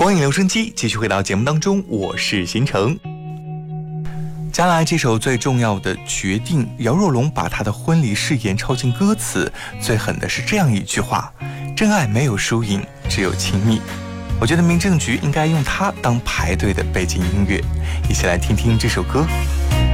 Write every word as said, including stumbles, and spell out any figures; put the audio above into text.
光影留声机继续回到节目当中，我是新城。接下来这首最重要的决定，姚若龙把他的婚礼誓言抄进歌词，最狠的是这样一句话：真爱没有输赢，只有亲密。我觉得民政局应该用它当排队的背景音乐，一起来听听这首歌。